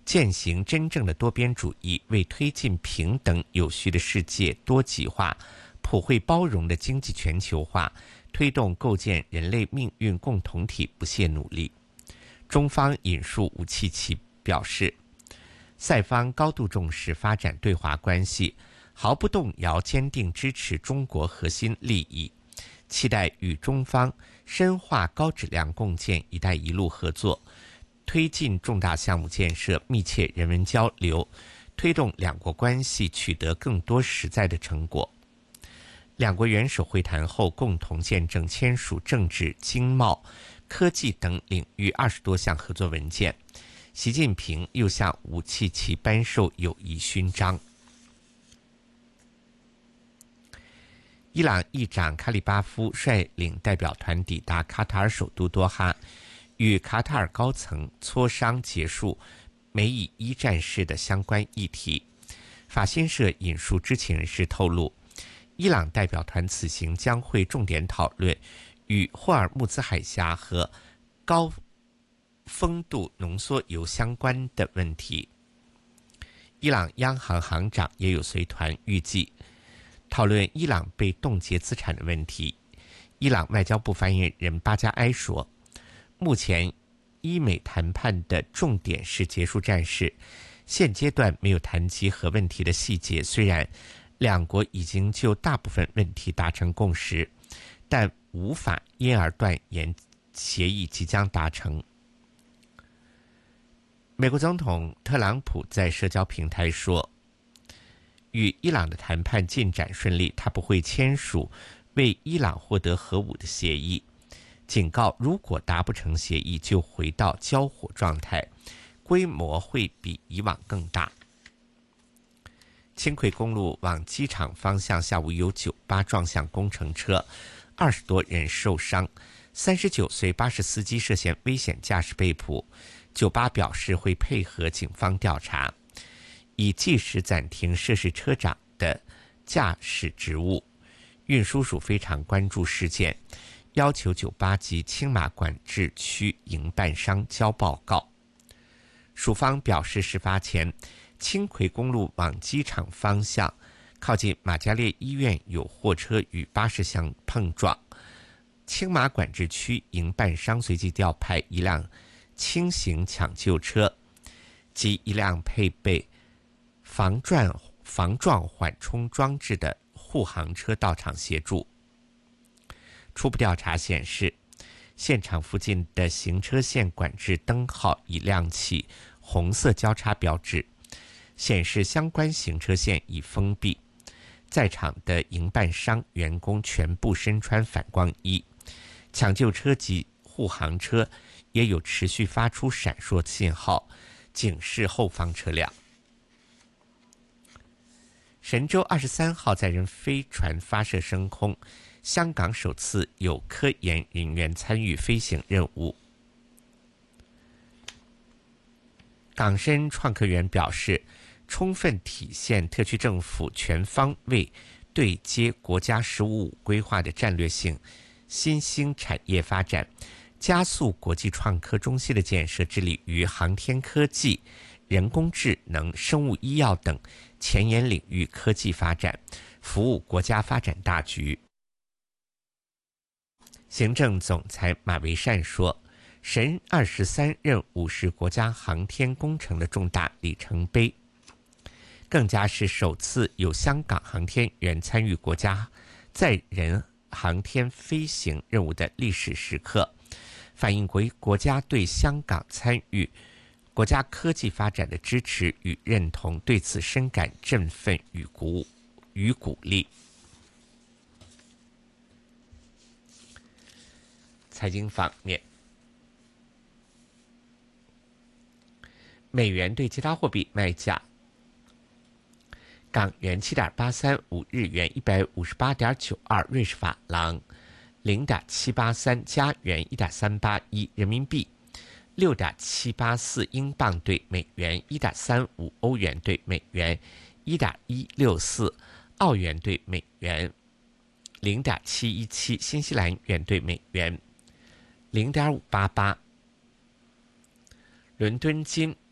践行真正的多边主义，为推进平等有序的世界多极化、普惠包容的经济全球化，推动构建人类命运共同体不懈努力。中方引述吴契奇表示，塞方高度重视发展对华关系，毫不动摇坚定支持中国核心利益，期待与中方深化高质量共建“一带一路”合作，推进重大项目建设，密切人文交流，推动两国关系取得更多实在的成果。两国元首会谈后，共同见证签署政治、经贸、科技等领域20多项合作文件。习近平又向吴契奇颁授友谊勋章。伊朗议长卡里巴夫率领代表团抵达卡塔尔首都多哈，与卡塔尔高层磋商结束美以一战事的相关议题。法新社引述知情人士透露，伊朗代表团此行将会重点讨论与霍尔木兹海峡和高丰度浓缩铀相关的问题。伊朗央行行长也有随团，预计讨论伊朗被冻结资产的问题。伊朗外交部发言人巴加埃说，目前伊美谈判的重点是结束战事，现阶段没有谈及核问题的细节。虽然两国已经就大部分问题达成共识，但无法因而断言协议即将达成。美国总统特朗普在社交平台说，与伊朗的谈判进展顺利，他不会签署为伊朗获得核武的协议，警告如果达不成协议，就回到交火状态，规模会比以往更大。轻轨公路往机场方向下午有酒吧撞向工程车，20多人受伤，39岁巴士司机涉嫌危险驾驶被捕。酒吧表示会配合警方调查，以即时暂停涉事车长的驾驶职务。运输署非常关注事件，要求酒吧及青马管制区营办商交报告。署方表示，事发前轻轨公路往机场方向靠近马加列医院有货车与巴士相碰撞，青马管制区营办商随即调派一辆轻型抢救车及一辆配备防撞缓冲装置的护航车到场协助。初步调查显示，现场附近的行车线管制灯号已亮起红色交叉标志，显示相关行车线已封闭。在场的营办商员工全部身穿反光衣，抢救车及护航车也有持续发出闪烁信号，警示后方车辆。神舟23号载人飞船发射升空，香港首次有科研人员参与飞行任务。港深创科园表示，充分体现特区政府全方位对接国家“十五五”规划的战略性新兴产业发展，加速国际创科中心的建设，致力于航天科技、人工智能、生物医药等前沿领域科技发展，服务国家发展大局。行政总裁马维善说，神23任务是国家航天工程的重大里程碑，更加是首次有香港航天员参与国家载人航天飞行任务的历史时刻，反映国家对香港参与国家科技发展的支持与认同，对此深感振奋与鼓励。财经方面，美元对其他货币卖价：港元7.835，日元158.92，瑞士法郎0.783，加元1.381，人民币6.784，英镑对美元1.35，欧元对美元1.164，澳元对美元0.717，新西兰元对美元0.588。伦敦金